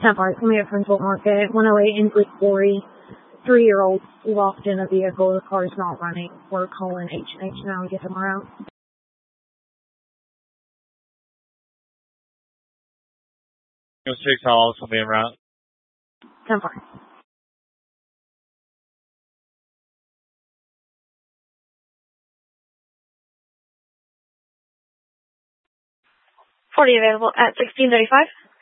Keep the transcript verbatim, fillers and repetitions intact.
ten four, coming up from Fort Market, one oh eight English Glory, three-year-old locked in a vehicle, the car is not running. We're calling H and H now to get them around. Go six calls will be en route. ten four. forty available at sixteen thirty-five.